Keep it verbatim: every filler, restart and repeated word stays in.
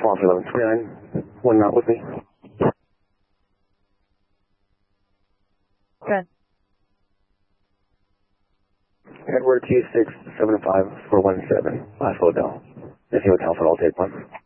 Falls eleven twenty-nine, one knot with me. Good. Edward T six seven five four one seven, Last Hotel. This is Hotel for all tape one.